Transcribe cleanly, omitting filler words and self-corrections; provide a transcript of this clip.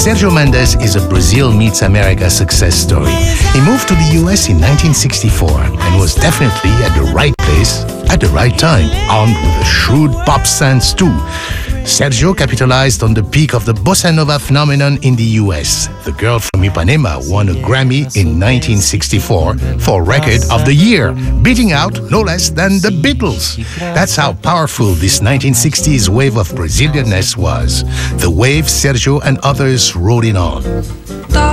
Sergio Mendes is a Brazil meets America success story. He moved to the US in 1964 and was definitely at the right place at the right time, armed with a shrewd pop sense too. Sergio capitalized on the peak of the bossa nova phenomenon in the US. The Girl from Ipanema won a Grammy in 1964 for Record of the Year, beating out no less than the Beatles. That's how powerful this 1960s wave of Brazilianness was, the wave Sergio and others rode in on.